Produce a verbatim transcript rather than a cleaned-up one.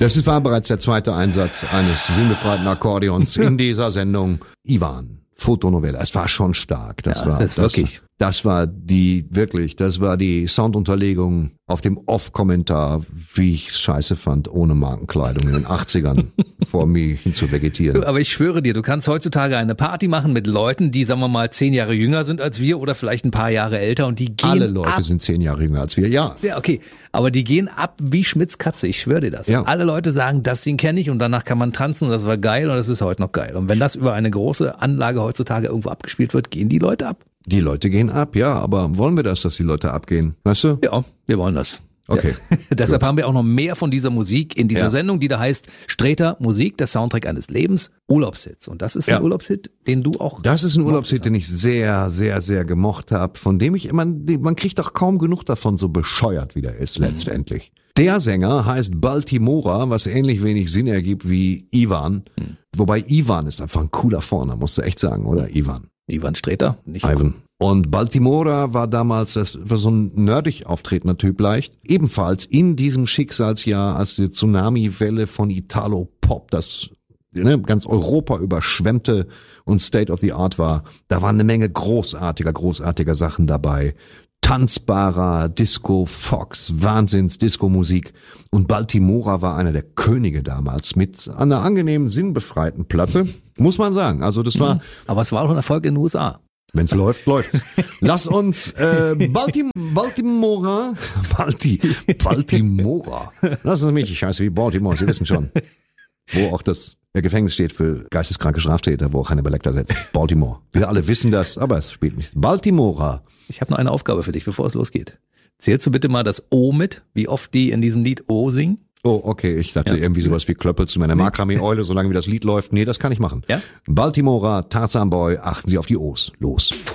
Das ist, war bereits der zweite Einsatz eines sinnbefreiten Akkordeons in dieser Sendung. Ivan, Fotonovelle. Es war schon stark. Das ja, war, das, das, wirklich. das war die, wirklich, das war die Soundunterlegung auf dem Off-Kommentar, wie ich es scheiße fand, ohne Markenkleidung in den achtzigern vor mir hin zu vegetieren. Aber ich schwöre dir, du kannst heutzutage eine Party machen mit Leuten, die, sagen wir mal, zehn Jahre jünger sind als wir oder vielleicht ein paar Jahre älter und die gehen Alle Leute ab. sind zehn Jahre jünger als wir, ja. Ja, okay. Aber die gehen ab wie Schmitz Katze, ich schwöre dir das. Ja. Alle Leute sagen, das Ding kenne ich und danach kann man tanzen und das war geil und das ist heute noch geil. Und wenn das über eine große Anlage heutzutage irgendwo abgespielt wird, gehen die Leute ab. Die Leute gehen ab, ja, aber wollen wir das, dass die Leute abgehen, weißt du? Ja, wir wollen das. Okay. Ja. Deshalb haben wir auch noch mehr von dieser Musik in dieser Ja. Sendung, die da heißt Streter Musik, der Soundtrack eines Lebens, Urlaubshits. Und das ist ein Ja. Urlaubshit, den du auch... Das ist ein Urlaubshit, den ich sehr, sehr, sehr gemocht habe, von dem ich immer, man kriegt doch kaum genug davon, so bescheuert wie der ist letztendlich. Der Sänger heißt Baltimora, was ähnlich wenig Sinn ergibt wie Ivan. Hm. Wobei Ivan ist einfach ein cooler Vorname, musst du echt sagen, oder? Ivan. Ivan Streter, nicht Ivan. Und Baltimora war damals, das war so ein nerdig auftretender Typ leicht, ebenfalls in diesem Schicksalsjahr, als die Tsunami-Welle von Italo-Pop, das ne, ganz Europa überschwemmte und State of the Art war, da waren eine Menge großartiger, großartiger Sachen dabei. Tanzbarer Disco, Fox, Wahnsinns-Disco-Musik. Und Baltimora war einer der Könige damals mit einer angenehmen, sinnbefreiten Platte, muss man sagen. Also das war... Aber es war auch ein Erfolg in den U S A. Wenn's läuft, läuft's. Lass uns äh, Baltim Baltimora, Balti, Baltimora. Lass uns mich, ich heiße wie Baltimore, Sie wissen schon. Wo auch das Gefängnis steht für geisteskranke Straftäter, wo auch Hannibal Lecter sitzt. Baltimore. Wir alle wissen das, aber es spielt nicht. Baltimora. Ich habe noch eine Aufgabe für dich, bevor es losgeht. Zählst du bitte mal das O mit, wie oft die in diesem Lied O singen? Oh, okay, ich dachte Ja. irgendwie sowas wie Klöppel zu meiner Makramee-Eule, solange wie das Lied läuft. Nee, das kann ich machen. Ja? Baltimora, Tarzan Boy, achten Sie auf die O's. Los.